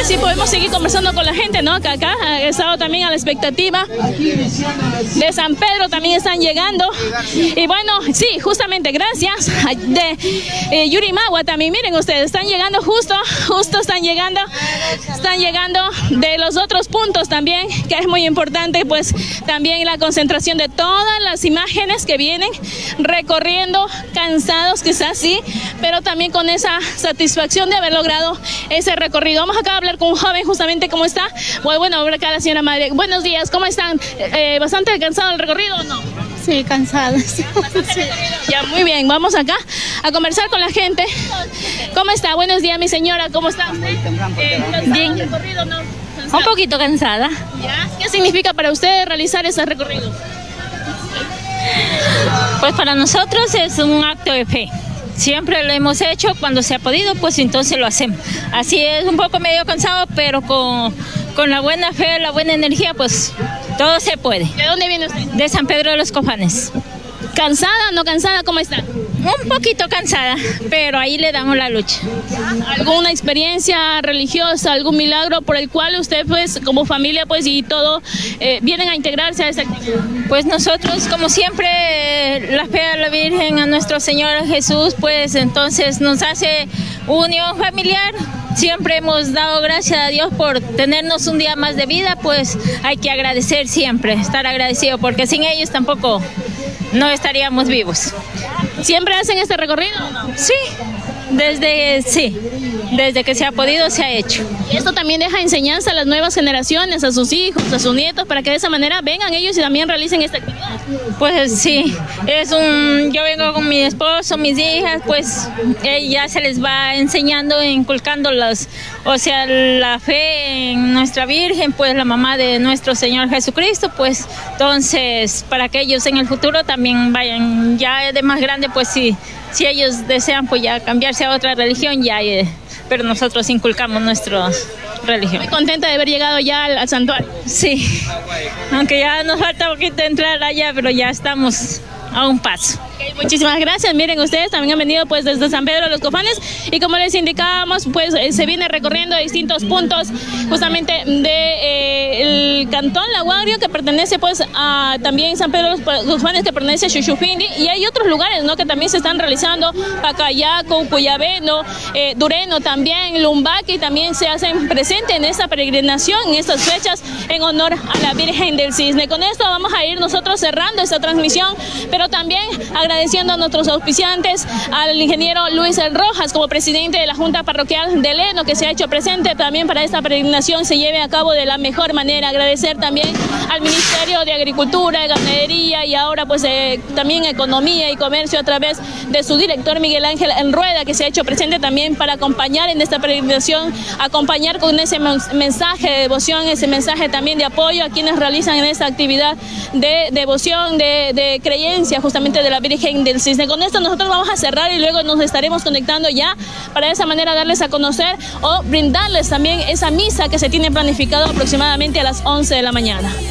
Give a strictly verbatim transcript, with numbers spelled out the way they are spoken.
ver si podemos seguir conversando con la gente, ¿no? Que acá ha estado también a la expectativa de San Pedro, también están llegando. Y bueno, sí, justamente gracias de eh, Yurimagua también, miren ustedes, están llegando justo, justo están llegando, están llegando de los otros puntos también, que es muy importante, pues también la concentración de todas las imágenes que vienen recorriendo, cansados quizás sí, pero también con esa satisfacción de haber logrado ese recorrido. Vamos acá a hablar con un joven justamente, ¿cómo está? Bueno, bueno, acá la señora madre. Buenos días, ¿cómo están? Eh, ¿Bastante cansado el recorrido o no? Sí, cansada. Sí. Ya, muy bien, vamos acá a conversar con la gente. ¿Cómo está? Buenos días, mi señora, ¿cómo está usted? Eh, bien. Recorrido, ¿no? Un poquito cansada. ¿Ya? ¿Qué significa para usted realizar ese recorrido? Pues para nosotros es un acto de fe. Siempre lo hemos hecho, cuando se ha podido, pues entonces lo hacemos. Así es, un poco medio cansado, pero con, con la buena fe, la buena energía, pues todo se puede. ¿De dónde viene usted? De San Pedro de los Cofanes. ¿Cansada o no cansada? ¿Cómo está? Un poquito cansada, pero ahí le damos la lucha. ¿Alguna experiencia religiosa, algún milagro por el cual usted, pues, como familia, pues, y todo, eh, vienen a integrarse a esta actividad? Pues nosotros, como siempre, la fe a la Virgen, a nuestro Señor Jesús, pues, entonces nos hace unión familiar. Siempre hemos dado gracias a Dios por tenernos un día más de vida, pues hay que agradecer siempre, estar agradecido, porque sin ellos tampoco no estaríamos vivos. ¿Siempre hacen este recorrido o no? Sí, desde, sí, desde que se ha podido se ha hecho. Y esto también deja enseñanza a las nuevas generaciones, a sus hijos, a sus nietos, para que de esa manera vengan ellos y también realicen esta actividad. Pues sí, es un, yo vengo con mi esposo, mis hijas, pues eh, ya se les va enseñando, inculcando los, o sea, la fe en nuestra Virgen, pues la mamá de nuestro Señor Jesucristo, pues entonces para que ellos en el futuro también vayan, ya de más grande, pues sí, si ellos desean pues ya cambiarse a otra religión, ya, eh, pero nosotros inculcamos nuestra religión. Muy contenta de haber llegado ya al, al santuario. Sí, aunque ya nos falta un poquito entrar allá, pero ya estamos a un paso. Okay, muchísimas gracias. Miren, ustedes también han venido pues desde San Pedro de los Cofanes y como les indicábamos, pues eh, se viene recorriendo distintos puntos justamente de eh, el cantón La Guagrio, que pertenece pues a también San Pedro de los Cofanes, que pertenece a Xuxufindi, y hay otros lugares, ¿no?, que también se están realizando: Pacayaco, Cuyabeno, eh, Dureno también, Lumbaqui, también se hacen presentes en esta peregrinación, en estas fechas, en honor a la Virgen del Cisne. Con esto vamos a ir nosotros cerrando esta transmisión, pero también agradeciendo a nuestros auspiciantes, al ingeniero Luis Rojas como presidente de la Junta Parroquial de Leno, que se ha hecho presente también para esta peregrinación se lleve a cabo de la mejor manera. Agradecer también al Ministerio de Agricultura, Ganadería y ahora pues eh, también Economía y Comercio a través de su director Miguel Ángel Rueda, que se ha hecho presente también para acompañar en esta peregrinación, acompañar con ese mensaje de devoción, ese mensaje también de apoyo a quienes realizan en esta actividad de devoción, de, de creencia justamente de la Virgen del Cisne. Con esto nosotros vamos a cerrar y luego nos estaremos conectando ya para de esa manera darles a conocer o brindarles también esa misa que se tiene planificado aproximadamente a las once de la mañana.